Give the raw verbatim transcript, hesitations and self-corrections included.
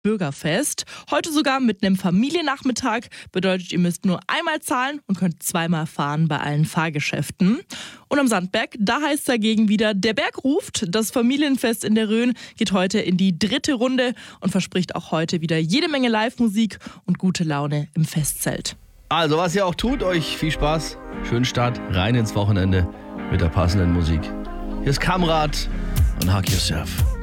Bürgerfest. Heute sogar mit einem Familiennachmittag. Bedeutet, ihr müsst nur einmal zahlen und könnt zweimal fahren bei allen Fahrgeschäften. Und am Sandberg, da heißt es dagegen wieder, der Berg ruft. Das Familienfest in der Rhön geht heute in die dritte Runde und verspricht auch heute wieder jede Menge Live-Musik und gute Laune im Festzelt. Also, was ihr auch tut, euch viel Spaß, schönen Start rein ins Wochenende mit der passenden Musik. Hier ist Kamrat und Hug Yourself.